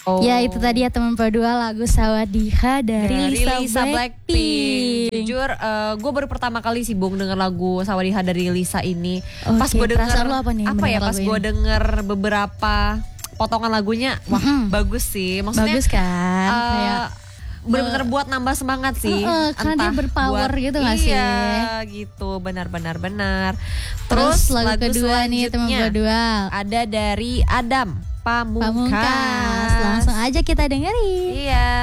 Oh. Ya itu tadi ya teman berdua lagu Sawadiha dari Lisa Blackpink. Jujur gue baru pertama kali sih Bung denger lagu Sawadiha dari Lisa ini. Pas gue denger apa ya pas gue denger beberapa potongan lagunya, wah bagus sih. Maksudnya bagus kan? Kayak bener-bener buat nambah semangat sih. Karena dia berpower gitu gak sih? Iya gitu, benar. Terus lagu kedua nih teman berdua ada dari Adam Pamungkas. Langsung aja kita dengerin. Iya.